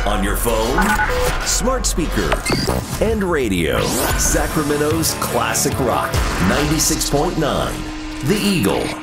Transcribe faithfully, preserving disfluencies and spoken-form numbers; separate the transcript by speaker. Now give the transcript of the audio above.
Speaker 1: On your phone, smart speaker, and radio. Sacramento's classic rock, ninety-six point nine. The Eagle.